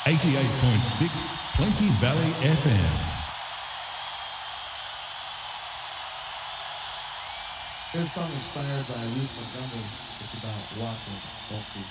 88.6 Plenty Valley FM. This song is inspired by Ruth Montgomery. It's about walking.